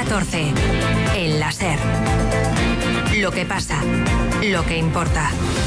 14. El la SER. Lo que pasa, lo que importa.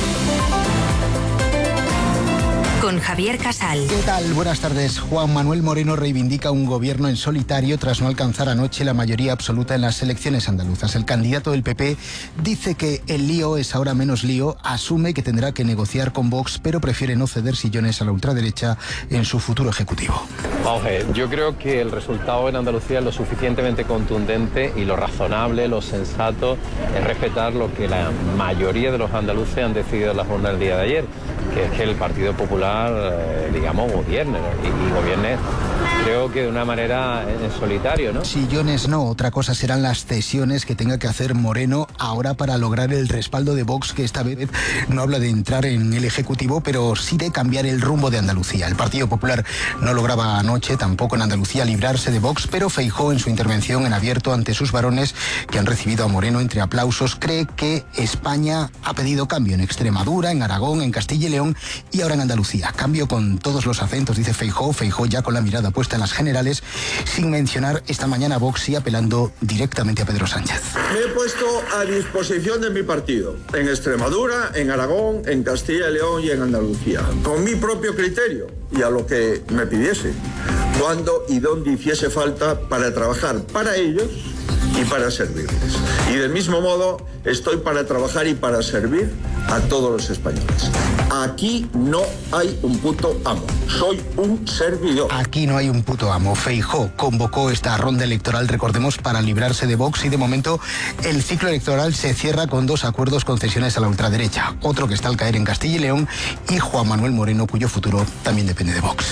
Con Javier Casal. ¿Qué tal? Buenas tardes. Juan Manuel Moreno reivindica un gobierno en solitario tras no alcanzar anoche la mayoría absoluta en las elecciones andaluzas. El candidato del PP dice que el lío es ahora menos lío, asume que tendrá que negociar con Vox, pero prefiere no ceder sillones a la ultraderecha en su futuro ejecutivo. Vamos a ver, yo creo que el resultado en Andalucía es lo suficientemente contundente y lo razonable, lo sensato es respetar lo que la mayoría de los andaluces han decidido en las urnas el día de ayer, que es que el Partido Popular, gobierne, y gobierne, creo que de una manera en solitario, ¿no? Sillones no, otra cosa serán las cesiones que tenga que hacer Moreno ahora para lograr el respaldo de Vox, que esta vez no habla de entrar en el Ejecutivo, pero sí de cambiar el rumbo de Andalucía. El Partido Popular no lograba anoche, tampoco en Andalucía, librarse de Vox, pero Feijóo, en su intervención en abierto ante sus varones, que han recibido a Moreno entre aplausos, cree que España ha pedido cambio en Extremadura, en Aragón, en Castilla y León y ahora en Andalucía. Cambio con todos los acentos, dice Feijóo ya con la mirada puesta en las generales, sin mencionar esta mañana a Vox y apelando directamente a Pedro Sánchez. Me he puesto a disposición de mi partido, en Extremadura, en Aragón, en Castilla y León y en Andalucía, con mi propio criterio y a lo que me pidiese, cuando y donde hiciese falta para trabajar para ellos y para servirles. Y del mismo modo estoy para trabajar y para servir a todos los españoles. Aquí no hay un puto amo, soy un servidor. Aquí no hay un puto amo. Feijóo convocó esta ronda electoral, recordemos, para librarse de Vox, y de momento el ciclo electoral se cierra con 2 acuerdos concesiones a la ultraderecha, otro que está al caer en Castilla y León, y Juan Manuel Moreno, cuyo futuro también depende de Vox.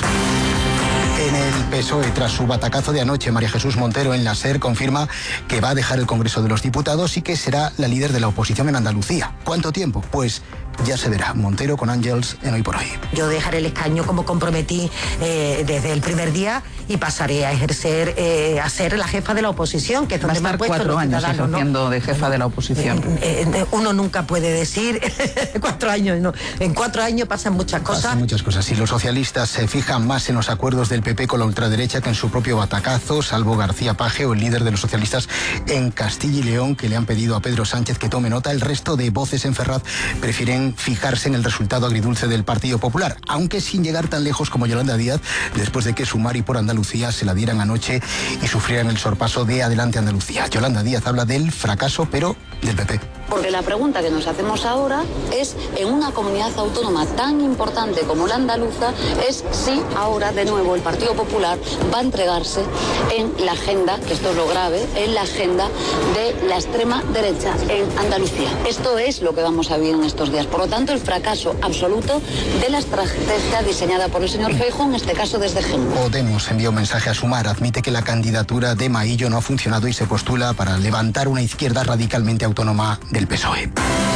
En el PSOE, tras su batacazo de anoche, María Jesús Montero en la SER confirma que va a dejar el Congreso de los Diputados y que será la líder de la oposición en Andalucía. ¿Cuánto tiempo? Pues ya se verá. Montero con Ángels en Hoy por Hoy. Yo dejaré el escaño como comprometí desde el primer día y pasaré a ejercer, a ser la jefa de la oposición, que es donde me han puesto 4 años ejerciendo, ¿no?, de jefa de la oposición. Uno nunca puede decir 4 años, no. En 4 años pasan muchas cosas. Pasan muchas cosas. Y los socialistas se fijan más en los acuerdos del PP con la ultraderecha que en su propio batacazo, salvo García Paje, o el líder de los socialistas en Castilla y León, que le han pedido a Pedro Sánchez que tome nota. El resto de voces en Ferraz prefieren fijarse en el resultado agridulce del Partido Popular, aunque sin llegar tan lejos como Yolanda Díaz, después de que Sumar y Por Andalucía se la dieran anoche y sufrieran el sorpaso de Adelante Andalucía. Yolanda Díaz habla del fracaso, pero del PP. Porque la pregunta que nos hacemos ahora es, en una comunidad autónoma tan importante como la andaluza, es si ahora de nuevo el Partido Popular va a entregarse en la agenda, que esto es lo grave, en la agenda de la extrema derecha en Andalucía. Esto es lo que vamos a vivir en estos días. Por lo tanto, el fracaso absoluto de la estrategia diseñada por el señor Feijóo, en este caso desde Génova. Podemos envió un mensaje a Sumar, admite que la candidatura de Maillo no ha funcionado y se postula para levantar una izquierda radicalmente autónoma del PSOE.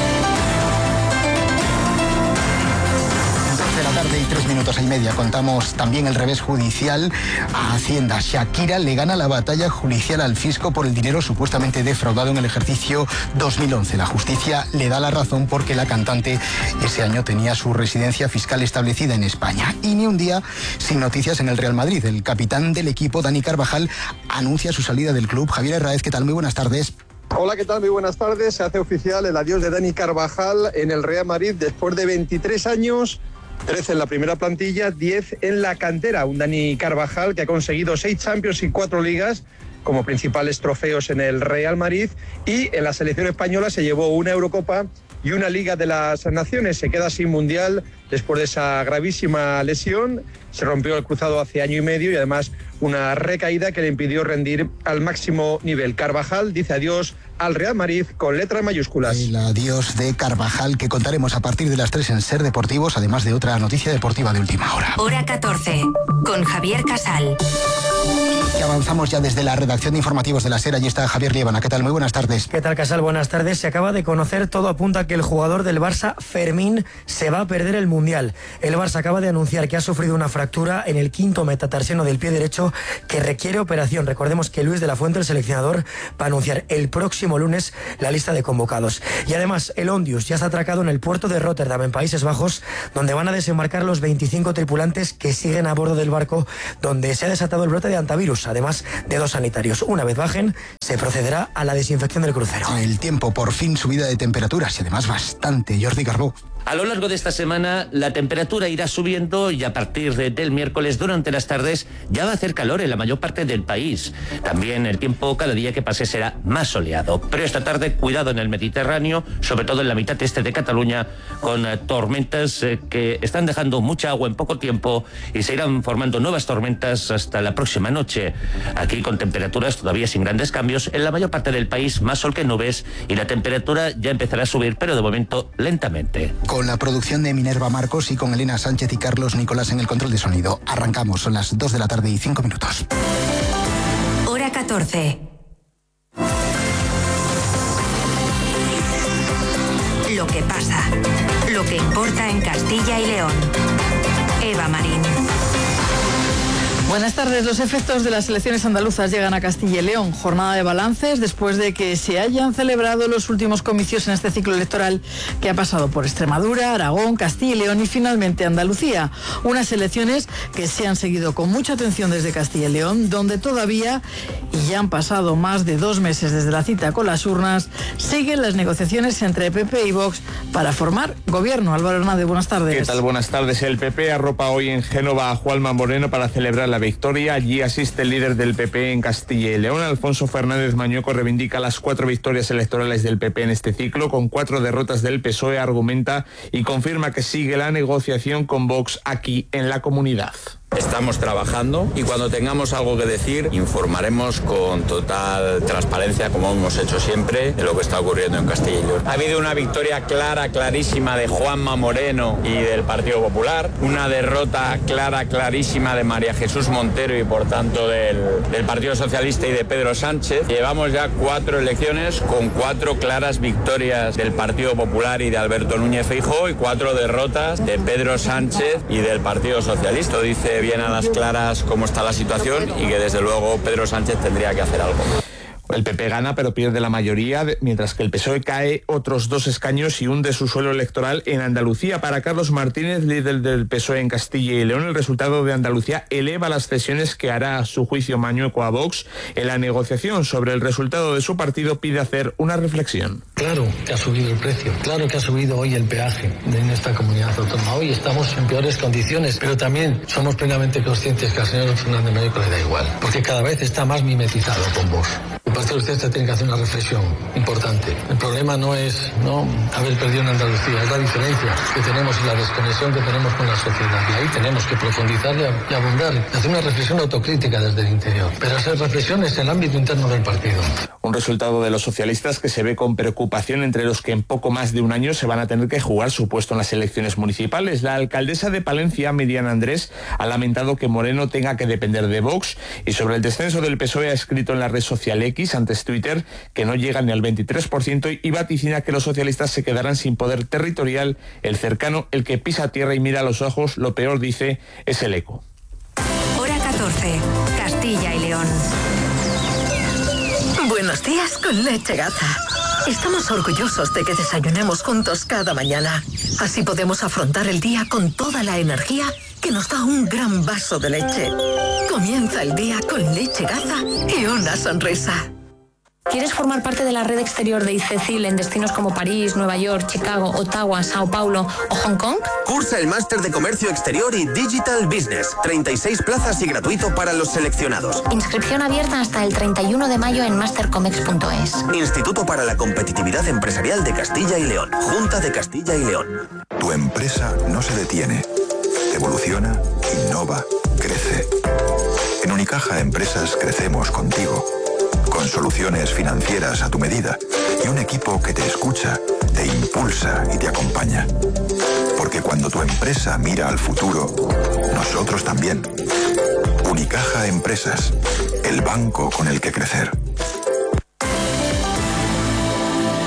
12:03 y contamos también el revés judicial a Hacienda. Shakira le gana la batalla judicial al fisco por el dinero supuestamente defraudado en el ejercicio 2011. La justicia le da la razón porque la cantante ese año tenía su residencia fiscal establecida en España. Y ni un día sin noticias en el Real Madrid. El capitán del equipo, Dani Carvajal, anuncia su salida del club. Javier Herráez, ¿qué tal? Muy buenas tardes. Hola, ¿qué tal? Muy buenas tardes. Se hace oficial el adiós de Dani Carvajal en el Real Madrid después de 23 años, 13 en la primera plantilla, 10 en la cantera. Un Dani Carvajal que ha conseguido 6 Champions y 4 ligas como principales trofeos en el Real Madrid, y en la selección española se llevó una Eurocopa y una Liga de las Naciones. Se queda sin Mundial después de esa gravísima lesión. Se rompió el cruzado hace año y medio y además una recaída que le impidió rendir al máximo nivel. Carvajal dice adiós al Real Madrid con letras mayúsculas. El adiós de Carvajal, que contaremos a partir de las 3 en Ser Deportivos, además de otra noticia deportiva de última hora. Hora 14, con Javier Casal. Y avanzamos ya desde la redacción de informativos de la SER. Allí está Javier Liébana. ¿Qué tal? Muy buenas tardes. ¿Qué tal, Casal? Buenas tardes. Se acaba de conocer, todo apunta a que el jugador del Barça, Fermín, se va a perder el Mundial. El Barça acaba de anunciar que ha sufrido una fractura en el quinto metatarsiano del pie derecho que requiere operación. Recordemos que Luis de la Fuente, el seleccionador, va a anunciar el próximo lunes la lista de convocados. Y además, el Ondius ya está atracado en el puerto de Rotterdam, en Países Bajos, donde van a desembarcar los 25 tripulantes que siguen a bordo del barco donde se ha desatado el brote de hantavirus, además de 2 sanitarios. Una vez bajen, se procederá a la desinfección del crucero. El tiempo, por fin subida de temperaturas y además bastante. Jordi Carbó. A lo largo de esta semana la temperatura irá subiendo y a partir del miércoles durante las tardes ya va a hacer calor en la mayor parte del país. También el tiempo cada día que pase será más soleado. Pero esta tarde cuidado en el Mediterráneo, sobre todo en la mitad este de Cataluña, con tormentas que están dejando mucha agua en poco tiempo y se irán formando nuevas tormentas hasta la próxima noche. Aquí con temperaturas todavía sin grandes cambios, en la mayor parte del país más sol que nubes y la temperatura ya empezará a subir, pero de momento lentamente. Con la producción de Minerva Marcos y con Elena Sánchez y Carlos Nicolás en el control de sonido. Arrancamos, son las 2 de la tarde y 5 minutos. Hora 14. Lo que pasa, lo que importa en Castilla y León. Eva Marín. Buenas tardes. Los efectos de las elecciones andaluzas llegan a Castilla y León. Jornada de balances después de que se hayan celebrado los últimos comicios en este ciclo electoral que ha pasado por Extremadura, Aragón, Castilla y León y finalmente Andalucía. Unas elecciones que se han seguido con mucha atención desde Castilla y León, donde todavía, y ya han pasado más de 2 meses desde la cita con las urnas, siguen las negociaciones entre PP y Vox para formar gobierno. Álvaro Hernández, buenas tardes. ¿Qué tal? Buenas tardes. El PP arropa hoy en Génova a Juanma Moreno para celebrar la victoria. Allí asiste el líder del PP en Castilla y León. Alfonso Fernández Mañueco reivindica las 4 victorias electorales del PP en este ciclo, con 4 derrotas del PSOE, argumenta y confirma que sigue la negociación con Vox aquí en la comunidad. Estamos trabajando y cuando tengamos algo que decir informaremos con total transparencia, como hemos hecho siempre, de lo que está ocurriendo en Castilla y León. Ha habido una victoria clara, clarísima de Juanma Moreno y del Partido Popular, una derrota clara, clarísima de María Jesús Montero y por tanto del Partido Socialista y de Pedro Sánchez. Llevamos ya 4 elecciones con 4 claras victorias del Partido Popular y de Alberto Núñez Feijóo y 4 derrotas de Pedro Sánchez y del Partido Socialista. Dice bien a las claras cómo está la situación y que desde luego Pedro Sánchez tendría que hacer algo. El PP gana pero pierde la mayoría, mientras que el PSOE cae otros 2 escaños y hunde su suelo electoral en Andalucía. Para Carlos Martínez, líder del PSOE en Castilla y León, el resultado de Andalucía eleva las cesiones que hará a su juicio Mañueco a Vox. En la negociación sobre el resultado de su partido pide hacer una reflexión. Claro que ha subido el precio, claro que ha subido hoy el peaje en esta comunidad autónoma. Hoy estamos en peores condiciones, pero también somos plenamente conscientes que al señor Fernández Mañueco le da igual, porque cada vez está más mimetizado con Vox. El Partido Socialista tiene que hacer una reflexión importante. El problema no es haber perdido en Andalucía, es la diferencia que tenemos y la desconexión que tenemos con la sociedad. Y ahí tenemos que profundizar y abundar, y hacer una reflexión autocrítica desde el interior. Pero hacer reflexiones en el ámbito interno del partido. Un resultado de los socialistas que se ve con preocupación entre los que en poco más de un año se van a tener que jugar su puesto en las elecciones municipales. La alcaldesa de Palencia, Miriam Andrés, ha lamentado que Moreno tenga que depender de Vox y sobre el descenso del PSOE ha escrito en la red social X, antes Twitter, que no llega ni al 23% y vaticina que los socialistas se quedarán sin poder territorial. El cercano, el que pisa tierra y mira a los ojos, lo peor, dice, es el eco. Hora 14, Castilla y León. Buenos días con Leche Gaza. Estamos orgullosos de que desayunemos juntos cada mañana. Así podemos afrontar el día con toda la energía que nos da un gran vaso de leche. Comienza el día con Leche Gaza y una sonrisa. ¿Quieres formar parte de la red exterior de ICECIL en destinos como París, Nueva York, Chicago, Ottawa, Sao Paulo o Hong Kong? Cursa el máster de Comercio Exterior y Digital Business. 36 plazas y gratuito para los seleccionados. Inscripción abierta hasta el 31 de mayo en mastercomex.es. Instituto para la Competitividad Empresarial de Castilla y León. Junta de Castilla y León. Tu empresa no se detiene. Evoluciona, innova, crece. En Unicaja Empresas crecemos contigo. Con soluciones financieras a tu medida y un equipo que te escucha, te impulsa y te acompaña. Porque cuando tu empresa mira al futuro, nosotros también. Unicaja Empresas, el banco con el que crecer.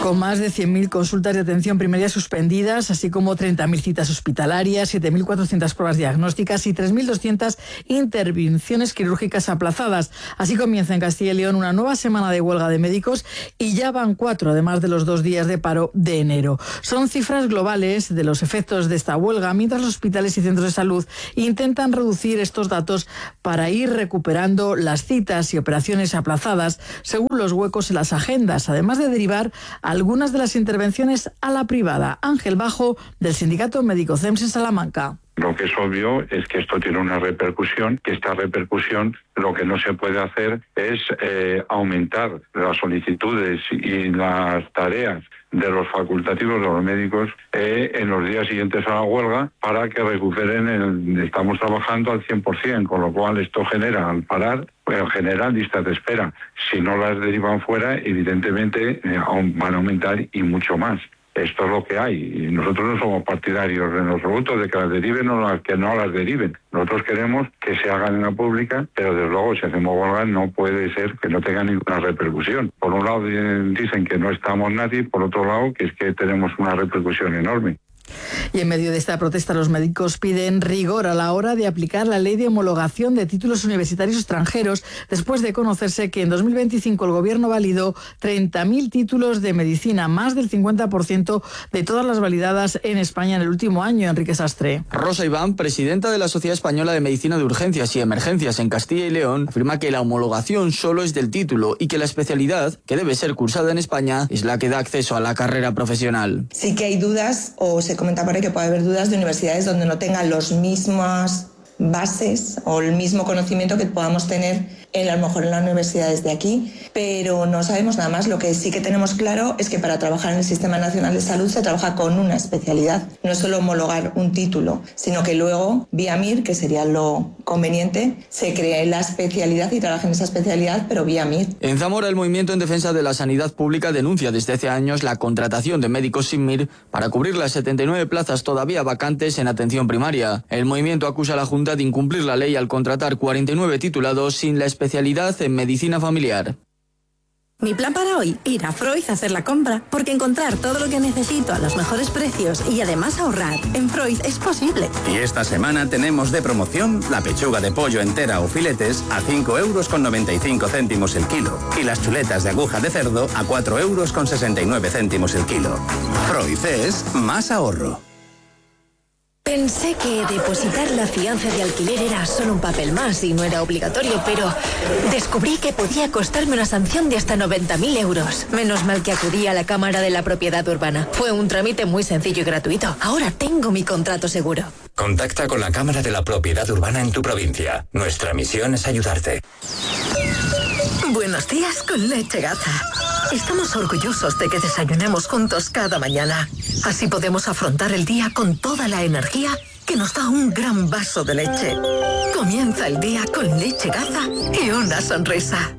Con más de 100.000 consultas de atención primaria suspendidas, así como 30.000 citas hospitalarias, 7.400 pruebas diagnósticas y 3.200 intervenciones quirúrgicas aplazadas. Así comienza en Castilla y León una nueva semana de huelga de médicos y ya van 4, además de los 2 días de paro de enero. Son cifras globales de los efectos de esta huelga, mientras los hospitales y centros de salud intentan reducir estos datos para ir recuperando las citas y operaciones aplazadas según los huecos en las agendas, además de derivar algunas de las intervenciones a la privada. Ángel Bajo, del Sindicato Médico CEMS en Salamanca. Lo que es obvio es que esto tiene una repercusión, que esta repercusión lo que no se puede hacer es aumentar las solicitudes y las tareas de los facultativos, de los médicos, en los días siguientes a la huelga para que recuperen estamos trabajando al 100%, con lo cual esto genera, al parar, genera listas de espera. Si no las derivan fuera, evidentemente van a aumentar y mucho más. Esto es lo que hay y nosotros no somos partidarios en absoluto de que las deriven o que no las deriven. Nosotros queremos que se hagan en la pública, pero desde luego si hacemos huelga no puede ser que no tenga ninguna repercusión. Por un lado dicen que no estamos nadie, por otro lado que es que tenemos una repercusión enorme. Y en medio de esta protesta, los médicos piden rigor a la hora de aplicar la ley de homologación de títulos universitarios extranjeros, después de conocerse que en 2025 el Gobierno validó 30.000 títulos de medicina, más del 50% de todas las validadas en España en el último año. Enrique Sastre. Rosa Iván, presidenta de la Sociedad Española de Medicina de Urgencias y Emergencias en Castilla y León, afirma que la homologación solo es del título y que la especialidad, que debe ser cursada en España, es la que da acceso a la carrera profesional. Sí que hay dudas, o se comenta por ahí que puede haber dudas de universidades donde no tengan los mismas bases o el mismo conocimiento que podamos tener a lo mejor en las universidades de aquí, pero no sabemos nada más. Lo que sí que tenemos claro es que para trabajar en el Sistema Nacional de Salud se trabaja con una especialidad, no es solo homologar un título, sino que luego vía MIR, que sería lo conveniente, se cree la especialidad y trabaja en esa especialidad, pero vía MIR. En Zamora, el Movimiento en Defensa de la Sanidad Pública denuncia desde hace años la contratación de médicos sin MIR para cubrir las 79 plazas todavía vacantes en atención primaria. El movimiento acusa a la Junta de incumplir la ley al contratar 49 titulados sin la especialidad en medicina familiar. Mi plan para hoy, ir a Freud a hacer la compra, porque encontrar todo lo que necesito a los mejores precios y además ahorrar en Freud es posible. Y esta semana tenemos de promoción la pechuga de pollo entera o filetes a 5,95 € el kilo y las chuletas de aguja de cerdo a 4,69 € el kilo. Freud es más ahorro. Pensé que depositar la fianza de alquiler era solo un papel más y no era obligatorio, pero descubrí que podía costarme una sanción de hasta 90.000 euros. Menos mal que acudí a la Cámara de la Propiedad Urbana. Fue un trámite muy sencillo y gratuito. Ahora tengo mi contrato seguro. Contacta con la Cámara de la Propiedad Urbana en tu provincia. Nuestra misión es ayudarte. Buenos días con Leche Gaza. Estamos orgullosos de que desayunemos juntos cada mañana. Así podemos afrontar el día con toda la energía que nos da un gran vaso de leche. Comienza el día con Leche Gaza y una sonrisa.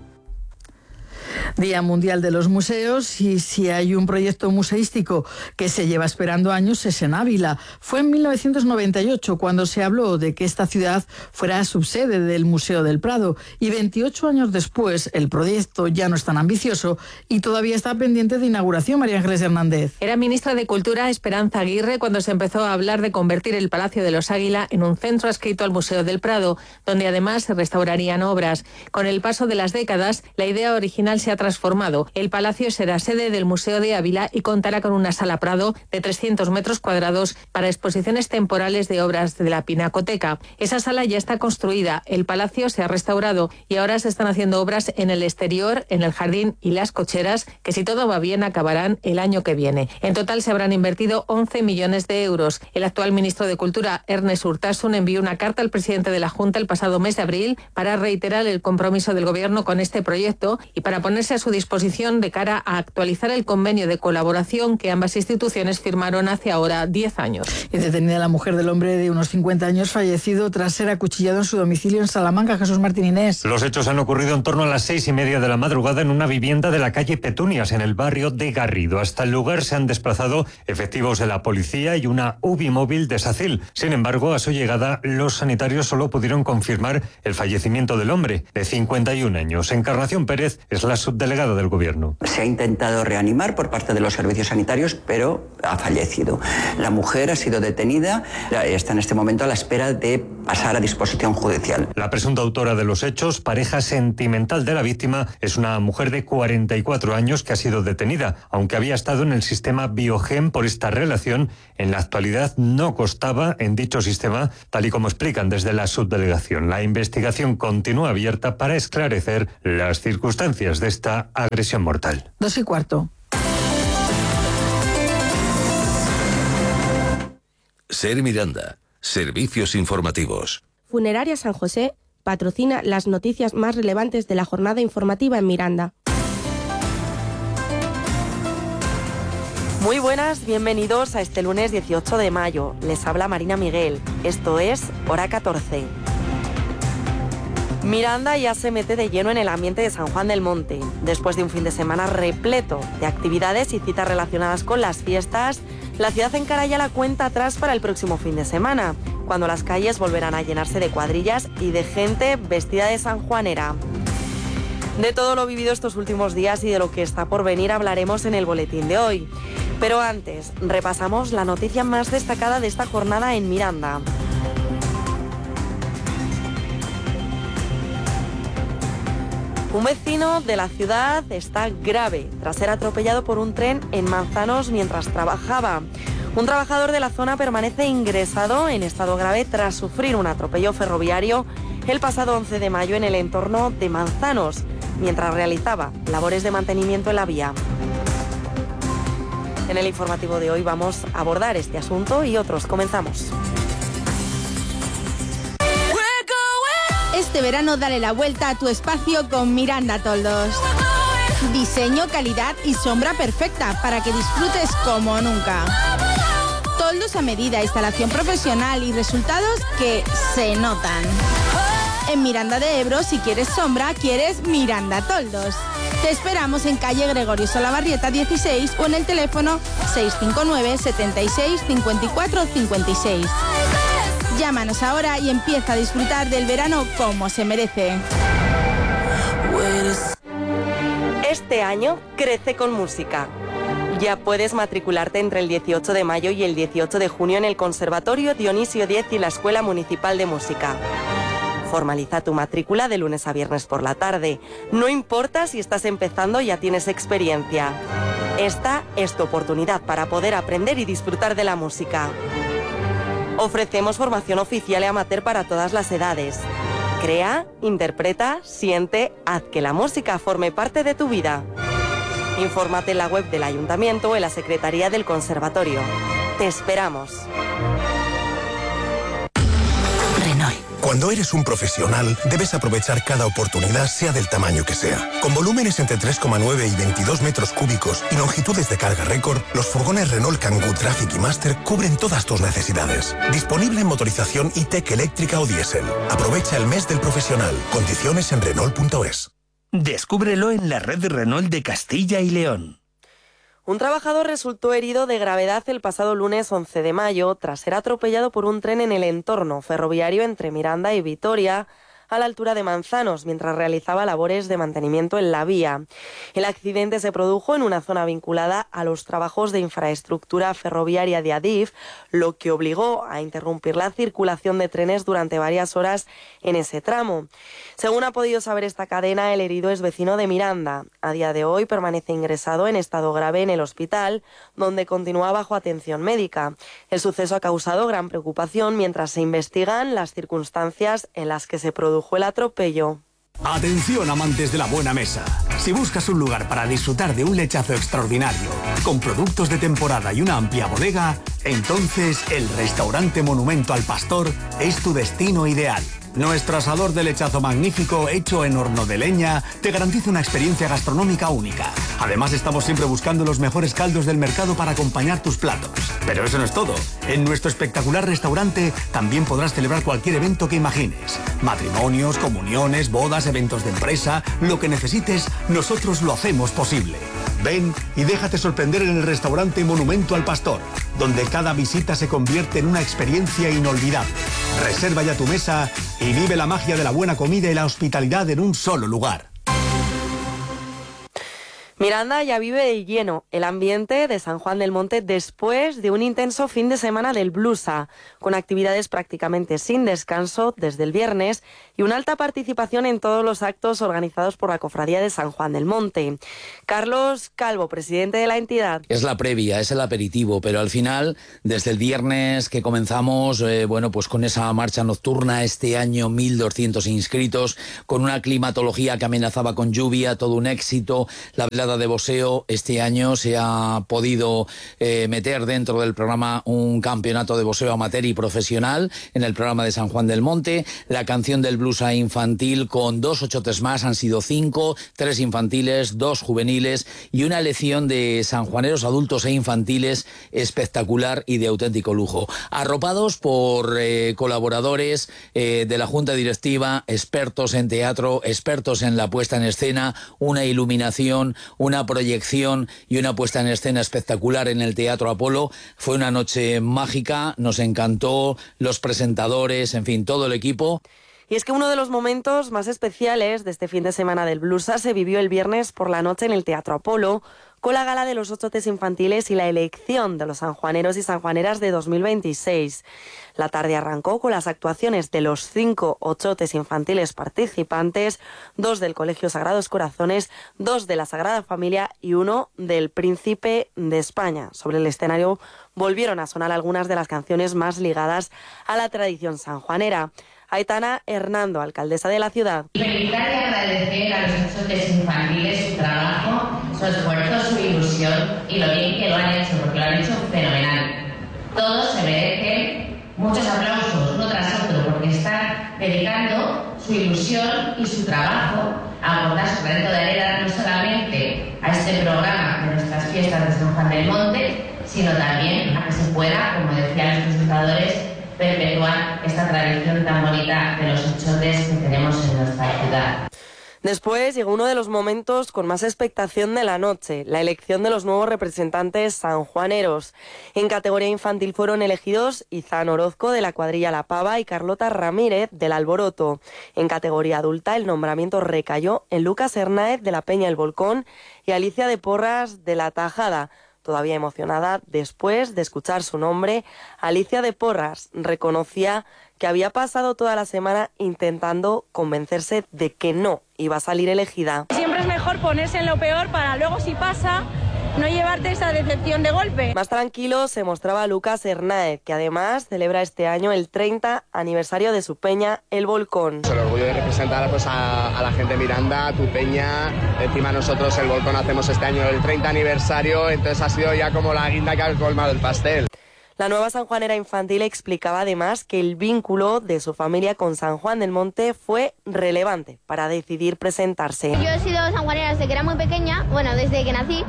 Día Mundial de los Museos, y si hay un proyecto museístico que se lleva esperando años es en Ávila. Fue en 1998 cuando se habló de que esta ciudad fuera subsede del Museo del Prado, y 28 años después el proyecto ya no es tan ambicioso y todavía está pendiente de inauguración. María Ángeles Hernández. Era ministra de Cultura Esperanza Aguirre cuando se empezó a hablar de convertir el Palacio de los Águila en un centro adscrito al Museo del Prado, donde además se restaurarían obras. Con el paso de las décadas, la idea original se ha transformado. El palacio será sede del Museo de Ávila y contará con una sala Prado de 300 metros cuadrados para exposiciones temporales de obras de la Pinacoteca. Esa sala ya está construida, el palacio se ha restaurado y ahora se están haciendo obras en el exterior, en el jardín y las cocheras, que si todo va bien acabarán el año que viene. En total se habrán invertido 11 millones de euros. El actual ministro de Cultura, Ernest Urtasun, envió una carta al presidente de la Junta el pasado mes de abril para reiterar el compromiso del Gobierno con este proyecto y para ponerse a su disposición de cara a actualizar el convenio de colaboración que ambas instituciones firmaron hace ahora 10 años. Y detenida la mujer del hombre de unos 50 años fallecido tras ser acuchillado en su domicilio en Salamanca. Jesús Martín Inés. Los hechos han ocurrido en torno a las 6:30 de la madrugada en una vivienda de la calle Petunias, en el barrio de Garrido. Hasta el lugar se han desplazado efectivos de la policía y una UBI móvil de SACIL. Sin embargo, a su llegada, los sanitarios solo pudieron confirmar el fallecimiento del hombre, de 51 años. Encarnación Pérez es la subdirectora subdelegada del Gobierno. Se ha intentado reanimar por parte de los servicios sanitarios, pero ha fallecido. La mujer ha sido detenida, está en este momento a la espera de pasar a disposición judicial. La presunta autora de los hechos, pareja sentimental de la víctima, es una mujer de 44 años que ha sido detenida. Aunque había estado en el sistema Biogen por esta relación, en la actualidad no constaba en dicho sistema, tal y como explican desde la subdelegación. La investigación continúa abierta para esclarecer las circunstancias de esta agresión mortal. 2:15. Ser Miranda. Servicios informativos. Funeraria San José patrocina las noticias más relevantes de la jornada informativa en Miranda. Muy buenas, bienvenidos a este lunes 18 de mayo. Les habla Marina Miguel. Esto es Hora 14. Miranda ya se mete de lleno en el ambiente de San Juan del Monte. Después de un fin de semana repleto de actividades y citas relacionadas con las fiestas, la ciudad encara ya la cuenta atrás para el próximo fin de semana, cuando las calles volverán a llenarse de cuadrillas y de gente vestida de sanjuanera. De todo lo vivido estos últimos días y de lo que está por venir hablaremos en el boletín de hoy. Pero antes, repasamos la noticia más destacada de esta jornada en Miranda. Un vecino de la ciudad está grave tras ser atropellado por un tren en Manzanos mientras trabajaba. Un trabajador de la zona permanece ingresado en estado grave tras sufrir un atropello ferroviario el pasado 11 de mayo en el entorno de Manzanos, mientras realizaba labores de mantenimiento en la vía. En el informativo de hoy vamos a abordar este asunto y otros. Comenzamos. Este verano dale la vuelta a tu espacio con Miranda Toldos. Diseño, calidad y sombra perfecta para que disfrutes como nunca. Toldos a medida, instalación profesional y resultados que se notan. En Miranda de Ebro, si quieres sombra, quieres Miranda Toldos. Te esperamos en calle Gregorio Solabarrieta 16 o en el teléfono 659 76 54 56. Llámanos ahora y empieza a disfrutar del verano como se merece. Este año crece con música. Ya puedes matricularte entre el 18 de mayo y el 18 de junio en el Conservatorio Dionisio X y la Escuela Municipal de Música. Formaliza tu matrícula de lunes a viernes por la tarde. No importa si estás empezando o ya tienes experiencia. Esta es tu oportunidad para poder aprender y disfrutar de la música. Ofrecemos formación oficial y amateur para todas las edades. Crea, interpreta, siente, haz que la música forme parte de tu vida. Infórmate en la web del Ayuntamiento o en la Secretaría del Conservatorio. Te esperamos. Renault. Cuando eres un profesional, debes aprovechar cada oportunidad, sea del tamaño que sea. Con volúmenes entre 3,9 y 22 metros cúbicos y longitudes de carga récord, los furgones Renault Kangoo Traffic y Master cubren todas tus necesidades. Disponible en motorización e-tech eléctrica o diésel. Aprovecha el mes del profesional. Condiciones en Renault.es. Descúbrelo en la red Renault de Castilla y León. Un trabajador resultó herido de gravedad el pasado lunes 11 de mayo tras ser atropellado por un tren en el entorno ferroviario entre Miranda y Vitoria, a la altura de Manzanos, mientras realizaba labores de mantenimiento en la vía. El accidente se produjo en una zona vinculada a los trabajos de infraestructura ferroviaria de Adif, lo que obligó a interrumpir la circulación de trenes durante varias horas en ese tramo. Según ha podido saber esta cadena, el herido es vecino de Miranda. A día de hoy permanece ingresado en estado grave en el hospital, donde continúa bajo atención médica. El suceso ha causado gran preocupación mientras se investigan las circunstancias en las que se produjo el atropello. Atención, amantes de la buena mesa. Si buscas un lugar para disfrutar de un lechazo extraordinario, con productos de temporada y una amplia bodega, entonces el restaurante Monumento al Pastor es tu destino ideal. Nuestro asador de lechazo magnífico, hecho en horno de leña, te garantiza una experiencia gastronómica única. Además, estamos siempre buscando los mejores caldos del mercado para acompañar tus platos. Pero eso no es todo. En nuestro espectacular restaurante también podrás celebrar cualquier evento que imagines. Matrimonios, comuniones, bodas, eventos de empresa, lo que necesites, nosotros lo hacemos posible. Ven y déjate sorprender en el restaurante Monumento al Pastor, donde cada visita se convierte en una experiencia inolvidable. Reserva ya tu mesa y vive la magia de la buena comida y la hospitalidad en un solo lugar. Miranda ya vive de lleno el ambiente de San Juan del Monte después de un intenso fin de semana del Blusa, con actividades prácticamente sin descanso desde el viernes y una alta participación en todos los actos organizados por la Cofradía de San Juan del Monte. Carlos Calvo, presidente de la entidad. Es la previa, es el aperitivo, pero al final, desde el viernes que comenzamos, pues con esa marcha nocturna, este año 1.200 inscritos, con una climatología que amenazaba con lluvia, todo un éxito. La velada de boxeo este año se ha podido meter dentro del programa un campeonato de boxeo amateur y profesional en el programa de San Juan del Monte. La canción del blusa infantil con 2 ochotes más, han sido 5, 3 infantiles, 2 juveniles y una elección de sanjuaneros adultos e infantiles espectacular y de auténtico lujo. Arropados por colaboradores de la Junta Directiva, expertos en teatro, expertos en la puesta en escena, una iluminación, una proyección y una puesta en escena espectacular en el Teatro Apolo. Fue una noche mágica, nos encantó, los presentadores, en fin, todo el equipo. Y es que uno de los momentos más especiales de este fin de semana del Blusa se vivió el viernes por la noche en el Teatro Apolo, con la gala de los ochotes infantiles y la elección de los sanjuaneros y sanjuaneras de 2026. La tarde arrancó con las actuaciones de los 5 ochotes infantiles participantes, 2 del Colegio Sagrados Corazones, 2 de la Sagrada Familia y 1 del Príncipe de España. Sobre el escenario volvieron a sonar algunas de las canciones más ligadas a la tradición sanjuanera. Aitana Hernando, alcaldesa de la ciudad. Felicitar y agradecer a los ochotes infantiles su trabajo, su esfuerzo, su ilusión y lo bien que lo han hecho, porque lo han hecho fenomenal. Todos se merecen muchos aplausos, uno tras otro, porque están dedicando su ilusión y su trabajo a aportar su granito de arena no solamente a este programa de nuestras fiestas de San Juan del Monte, sino también a que se pueda, como decían los presentadores, perpetuar esta tradición tan bonita de los ochotes que tenemos en nuestra ciudad. Después llegó uno de los momentos con más expectación de la noche, la elección de los nuevos representantes sanjuaneros. En categoría infantil fueron elegidos Izan Orozco de la cuadrilla La Pava y Carlota Ramírez del Alboroto. En categoría adulta el nombramiento recayó en Lucas Hernáez de la Peña El Volcón y Alicia de Porras de La Tajada. Todavía emocionada después de escuchar su nombre, Alicia de Porras reconocía que había pasado toda la semana intentando convencerse de que no iba a salir elegida. Siempre es mejor ponerse en lo peor para luego, si pasa, no llevarte esa decepción de golpe. Más tranquilo se mostraba Lucas Hernáez, que además celebra este año el 30 aniversario de su peña El Volcón. El orgullo de representar a la gente de Miranda, tu peña. Encima nosotros El Volcón hacemos este año el 30 aniversario, entonces ha sido ya como la guinda que ha colmado el pastel. La nueva sanjuanera infantil explicaba además que el vínculo de su familia con San Juan del Monte fue relevante para decidir presentarse. Yo he sido sanjuanera desde que era muy pequeña, bueno, desde que nací,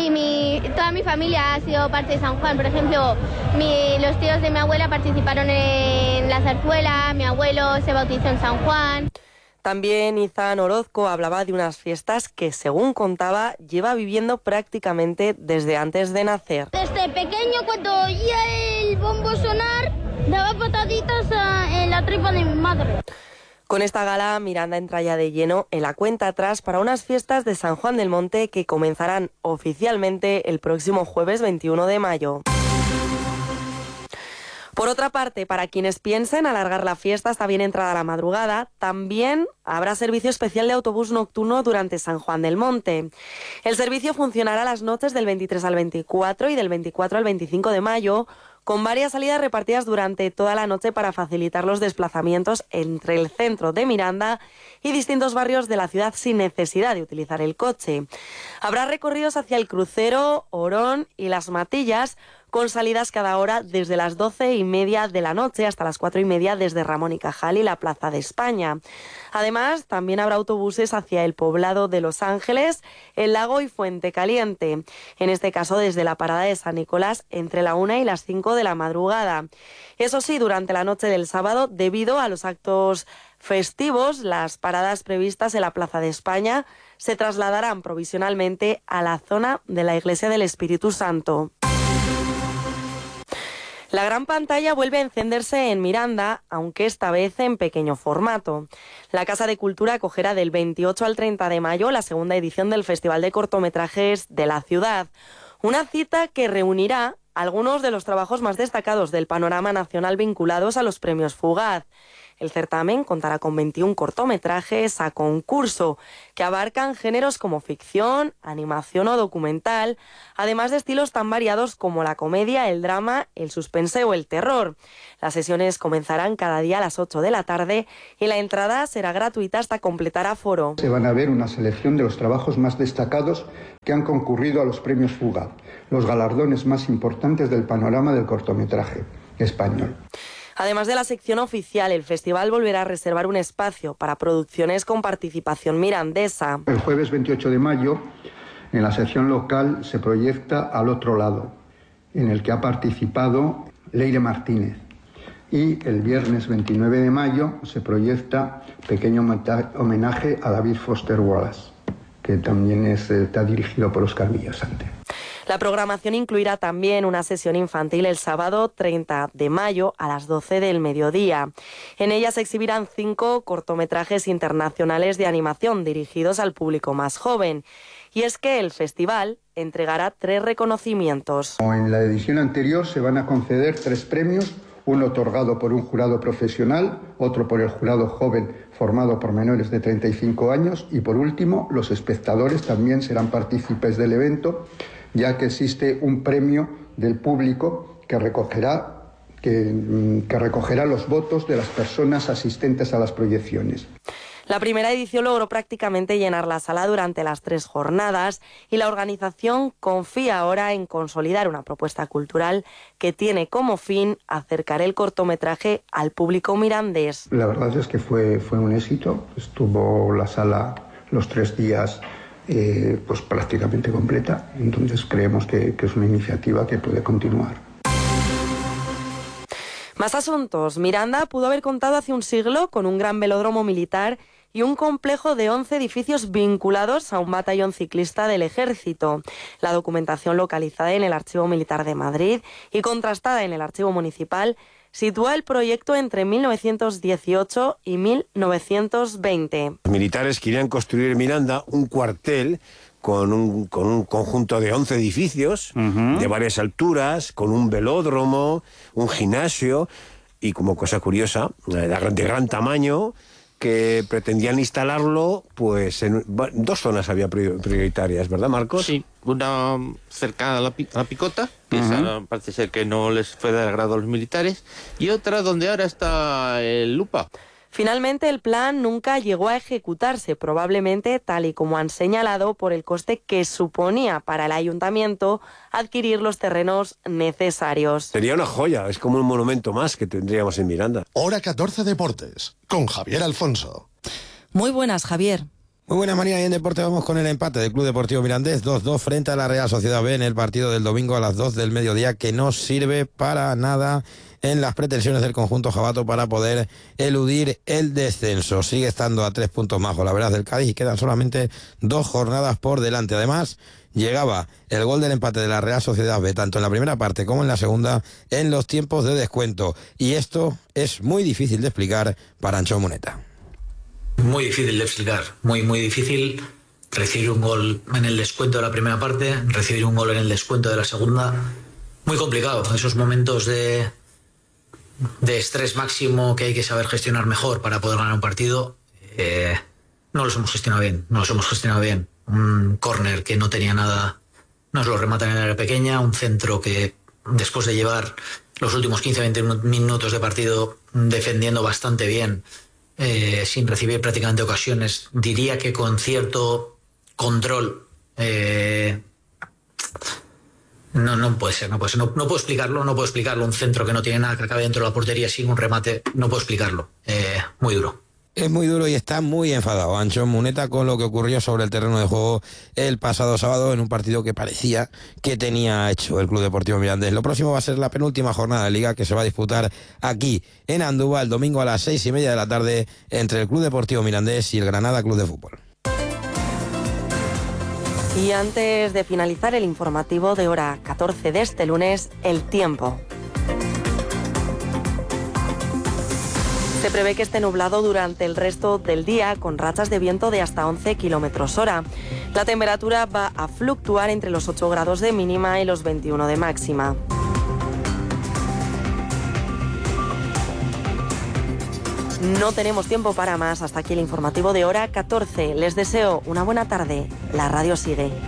y toda mi familia ha sido parte de San Juan. Por ejemplo, los tíos de mi abuela participaron en la zarzuela, mi abuelo se bautizó en San Juan. También Izan Orozco hablaba de unas fiestas que, según contaba, lleva viviendo prácticamente desde antes de nacer. Desde pequeño, cuando oía el bombo sonar, daba pataditas en la tripa de mi madre. Con esta gala, Miranda entra ya de lleno en la cuenta atrás para unas fiestas de San Juan del Monte que comenzarán oficialmente el próximo jueves 21 de mayo. Por otra parte, para quienes piensen alargar la fiesta hasta bien entrada la madrugada, también habrá servicio especial de autobús nocturno durante San Juan del Monte. El servicio funcionará las noches del 23 al 24 y del 24 al 25 de mayo, con varias salidas repartidas durante toda la noche para facilitar los desplazamientos entre el centro de Miranda y distintos barrios de la ciudad sin necesidad de utilizar el coche. Habrá recorridos hacia el Crucero, Orón y Las Matillas, con salidas cada hora desde las 12:30 de la noche hasta las 4:30 desde Ramón y Cajal y la Plaza de España. Además, también habrá autobuses hacia el poblado de Los Ángeles, El Lago y Fuente Caliente, en este caso desde la parada de San Nicolás entre la 1 y las 5 de la madrugada. Eso sí, durante la noche del sábado, debido a los actos festivos, las paradas previstas en la Plaza de España se trasladarán provisionalmente a la zona de la Iglesia del Espíritu Santo. La gran pantalla vuelve a encenderse en Miranda, aunque esta vez en pequeño formato. La Casa de Cultura acogerá del 28 al 30 de mayo la segunda edición del Festival de Cortometrajes de la ciudad. Una cita que reunirá algunos de los trabajos más destacados del panorama nacional vinculados a los premios Fugaz. El certamen contará con 21 cortometrajes a concurso, que abarcan géneros como ficción, animación o documental, además de estilos tan variados como la comedia, el drama, el suspense o el terror. Las sesiones comenzarán cada día a las 8 de la tarde y la entrada será gratuita hasta completar aforo. Se van a ver una selección de los trabajos más destacados que han concurrido a los premios Fugaz, los galardones más importantes del panorama del cortometraje español. Además de la sección oficial, el festival volverá a reservar un espacio para producciones con participación mirandesa. El jueves 28 de mayo, en la sección local, se proyecta Al otro lado, en el que ha participado Leire Martínez. Y el viernes 29 de mayo se proyecta Pequeño homenaje a David Foster Wallace, que también está dirigido por Óscar Villasante. La programación incluirá también una sesión infantil el sábado 30 de mayo a las 12 del mediodía. En ella se exhibirán 5 cortometrajes internacionales de animación dirigidos al público más joven. Y es que el festival entregará 3 reconocimientos. Como en la edición anterior se van a conceder 3 premios, uno otorgado por un jurado profesional, otro por el jurado joven formado por menores de 35 años y por último los espectadores también serán partícipes del evento, ya que existe un premio del público que recogerá los votos de las personas asistentes a las proyecciones. La primera edición logró prácticamente llenar la sala durante las 3 jornadas y la organización confía ahora en consolidar una propuesta cultural que tiene como fin acercar el cortometraje al público mirandés. La verdad es que fue un éxito. Estuvo la sala los 3 días pues prácticamente completa. Entonces creemos que es una iniciativa que puede continuar. Más asuntos. Miranda pudo haber contado hace un siglo con un gran velódromo militar y un complejo de 11 edificios vinculados a un batallón ciclista del Ejército. La documentación localizada en el Archivo Militar de Madrid y contrastada en el Archivo Municipal sitúa el proyecto entre 1918 y 1920. Los militares querían construir en Miranda un cuartel con un conjunto de 11 edificios de varias alturas, con un velódromo, un gimnasio y, como cosa curiosa, de gran tamaño, que pretendían instalarlo pues en 2 zonas había prioritarias, ¿verdad, Marcos? Sí, una cercana a la Picota, que esa parece ser que no les fue de agrado a los militares, y otra donde ahora está el Lupa. Finalmente, el plan nunca llegó a ejecutarse, probablemente, tal y como han señalado, por el coste que suponía para el ayuntamiento adquirir los terrenos necesarios. Sería una joya, es como un monumento más que tendríamos en Miranda. Hora 14 Deportes, con Javier Alfonso. Muy buenas, Javier. Muy buenas, María. Y en deporte vamos con el empate del Club Deportivo Mirandés 2-2 frente a la Real Sociedad B en el partido del domingo a las 2 del mediodía, que no sirve para nada en las pretensiones del conjunto jabato para poder eludir el descenso. Sigue estando a 3 puntos más la verdad del Cádiz y quedan solamente 2 jornadas por delante. Además, llegaba el gol del empate de la Real Sociedad B, tanto en la primera parte como en la segunda, en los tiempos de descuento. Y esto es muy difícil de explicar para Ancho Muneta. Muy difícil de explicar, muy difícil. Recibir un gol en el descuento de la primera parte, recibir un gol en el descuento de la segunda, muy complicado. Esos momentos de estrés máximo que hay que saber gestionar mejor para poder ganar un partido, no los hemos gestionado bien. Un córner que no tenía nada, nos lo rematan en el área pequeña, un centro que después de llevar los últimos 15-20 minutos de partido defendiendo bastante bien, sin recibir prácticamente ocasiones, diría que con cierto control, no puede ser, no puedo explicarlo, un centro que no tiene nada, que acabe dentro de la portería sin un remate, no puedo explicarlo, muy duro. Es muy duro y está muy enfadado Ancho Muneta con lo que ocurrió sobre el terreno de juego el pasado sábado en un partido que parecía que tenía hecho el Club Deportivo Mirandés. Lo próximo va a ser la penúltima jornada de Liga, que se va a disputar aquí en Andúba el domingo a las 6:30 de la tarde entre el Club Deportivo Mirandés y el Granada Club de Fútbol. Y antes de finalizar el informativo de hora 14 de este lunes, el tiempo. Se prevé que esté nublado durante el resto del día, con rachas de viento de hasta 11 kilómetros hora. La temperatura va a fluctuar entre los 8 grados de mínima y los 21 de máxima. No tenemos tiempo para más. Hasta aquí el informativo de hora 14. Les deseo una buena tarde. La radio sigue.